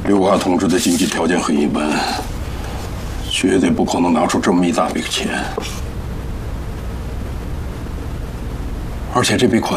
刘华同志的经济条件很一般，绝对不可能拿出这么一大笔钱。而且这笔款